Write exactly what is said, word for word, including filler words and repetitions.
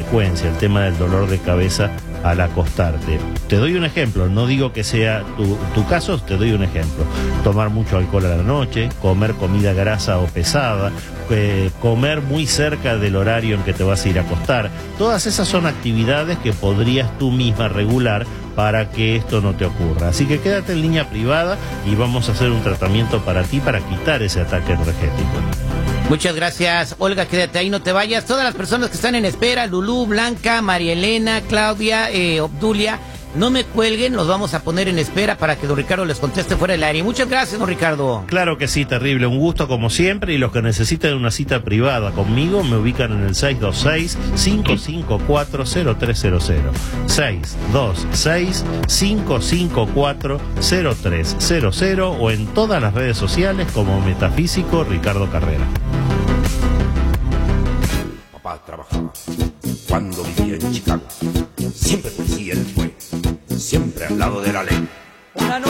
frecuencia, el tema del dolor de cabeza al acostarte. Te doy un ejemplo, no digo que sea tu, tu caso, te doy un ejemplo. Tomar mucho alcohol a la noche, comer comida grasa o pesada, eh, comer muy cerca del horario en que te vas a ir a acostar. Todas esas son actividades que podrías tú misma regular para que esto no te ocurra. Así que quédate en línea privada y vamos a hacer un tratamiento para ti para quitar ese ataque energético. Muchas gracias, Olga, quédate ahí, no te vayas. Todas las personas que están en espera, Lulú, Blanca, María Elena, Claudia, eh, Obdulia, no me cuelguen, los vamos a poner en espera para que don Ricardo les conteste fuera del aire. Muchas gracias, don Ricardo. Claro que sí, terrible, un gusto como siempre, y los que necesiten una cita privada conmigo me ubican en el seis dos seis, cinco cinco cuatro, cero tres cero cero. seis dos seis, cinco cinco cuatro, cero tres cero cero o en todas las redes sociales como Metafísico Ricardo Carrera. Papá trabajaba cuando vivía en Chicago. Siempre policía él fue, siempre al lado de la ley.